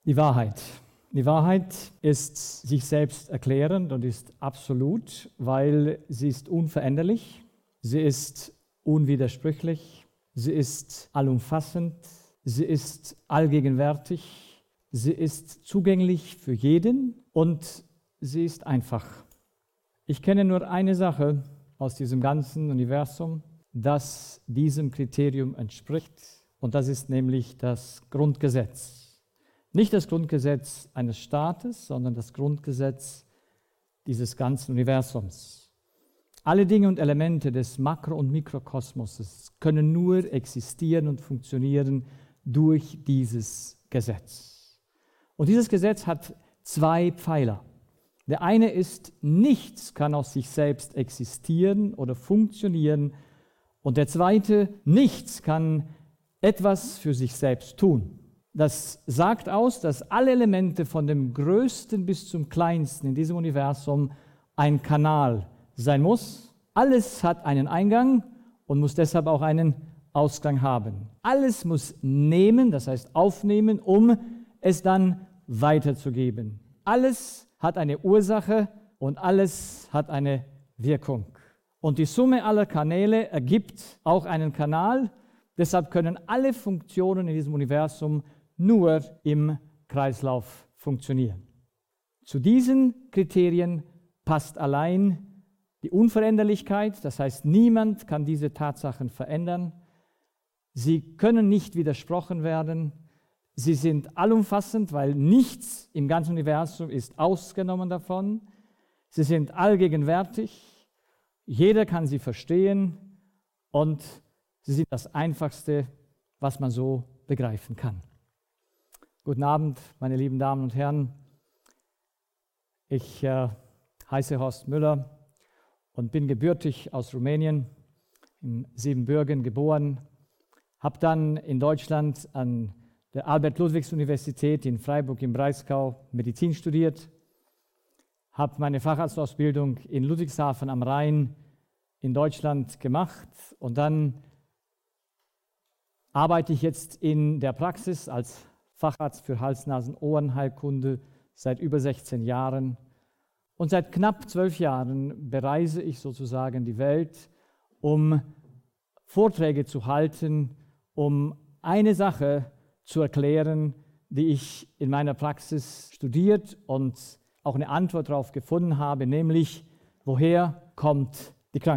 Die Wahrheit. Die Wahrheit ist sich selbst erklärend und ist absolut, weil sie ist unveränderlich, sie ist unwidersprüchlich, sie ist allumfassend, sie ist allgegenwärtig, sie ist zugänglich für jeden und sie ist einfach. Ich kenne nur eine Sache aus diesem ganzen Universum, das diesem Kriterium entspricht, und das ist nämlich das Grundgesetz. Nicht das Grundgesetz eines Staates, sondern das Grundgesetz dieses ganzen Universums. Alle Dinge und Elemente des Makro- und Mikrokosmoses können nur existieren und funktionieren durch dieses Gesetz. Und dieses Gesetz hat zwei Pfeiler. Der eine ist, nichts kann aus sich selbst existieren oder funktionieren. Und der zweite, nichts kann etwas für sich selbst tun. Das sagt aus, dass alle Elemente von dem Größten bis zum Kleinsten in diesem Universum ein Kanal sein muss. Alles hat einen Eingang und muss deshalb auch einen Ausgang haben. Alles muss nehmen, das heißt aufnehmen, um es dann weiterzugeben. Alles hat eine Ursache und alles hat eine Wirkung. Und die Summe aller Kanäle ergibt auch einen Kanal. Deshalb können alle Funktionen in diesem Universum nur im Kreislauf funktionieren. Zu diesen Kriterien passt allein die Unveränderlichkeit, das heißt, niemand kann diese Tatsachen verändern. Sie können nicht widersprochen werden. Sie sind allumfassend, weil nichts im ganzen Universum ist ausgenommen davon. Sie sind allgegenwärtig. Jeder kann sie verstehen und sie sind das Einfachste, was man so begreifen kann. Guten Abend, meine lieben Damen und Herren. Ich heiße Horst Müller und bin gebürtig aus Rumänien, in Siebenbürgen geboren, habe dann in Deutschland an der Albert-Ludwigs-Universität in Freiburg im Breisgau Medizin studiert, habe meine Facharztausbildung in Ludwigshafen am Rhein in Deutschland gemacht und dann arbeite ich jetzt in der Praxis als Facharzt für Hals-Nasen-Ohrenheilkunde seit über 16 Jahren. Und seit knapp 12 Jahren bereise ich sozusagen die Welt, um Vorträge zu halten, um eine Sache zu erklären, die ich in meiner Praxis studiert und auch eine Antwort darauf gefunden habe, nämlich, woher kommt